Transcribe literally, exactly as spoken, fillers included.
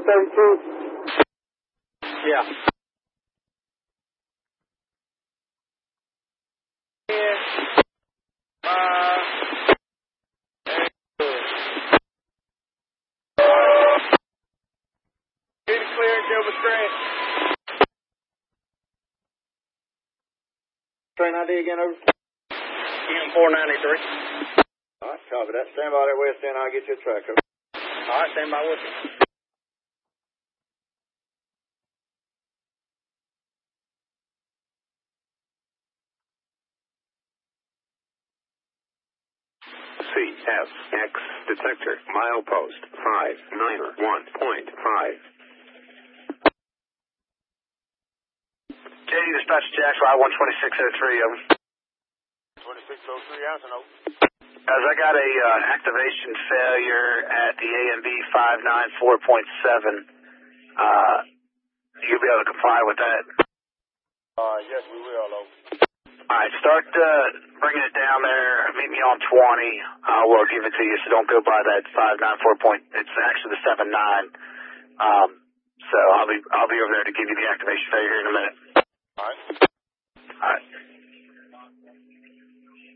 thirty-two? Yeah. Yeah. Uh, Get it clear, Gilbert Grant. Train I D again, over. M four ninety-three. All right, copy that. Stand by there, West End. I'll get you a track, over. All right, stand by with you. C S X detector, milepost five nine one point five. J D dispatch Jack, five one two six oh three, over. twenty-six oh three, Allison, over. As I got a uh, activation failure at the A M B five nine four point seven, uh, you'll be able to comply with that? Uh, yes, we will, over. Alright, start uh, bringing it down there. Meet me on twenty. I will give it to you, so don't go by that five nine four point. It's actually the seven nine. Um, so I'll be I'll be over there to give you the activation failure here in a minute. Alright. Alright.